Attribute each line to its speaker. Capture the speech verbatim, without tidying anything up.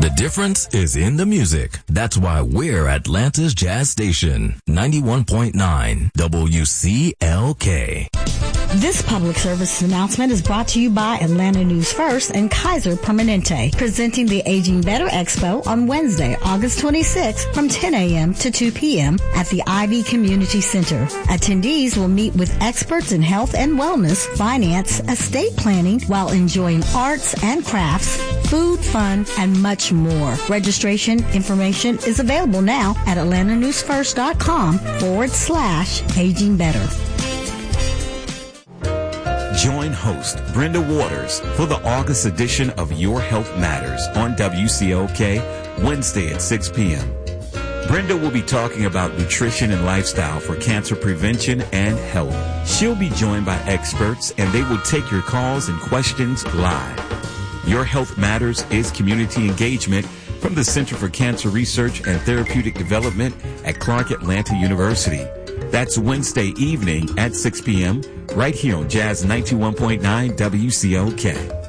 Speaker 1: The difference is in the music. That's why we're Atlanta's Jazz Station, ninety-one point nine W C L K.
Speaker 2: This public service announcement is brought to you by Atlanta News First and Kaiser Permanente, presenting the Aging Better Expo on Wednesday, August twenty-sixth from ten a.m. to two p.m. at the Ivy Community Center. Attendees will meet with experts in health and wellness, finance, estate planning, while enjoying arts and crafts, food, fun, and much more. Registration information is available now at atlantanewsfirst.com forward slash aging better.
Speaker 3: Join host Brenda Waters for the August edition of Your Health Matters on W C L K Wednesday at six p.m. Brenda will be talking about nutrition and lifestyle for cancer prevention and health. She'll be joined by experts and they will take your calls and questions live. Your Health Matters is community engagement from the Center for Cancer Research and Therapeutic Development at Clark Atlanta University. That's Wednesday evening at six p.m. right here on Jazz ninety-one point nine W C L K.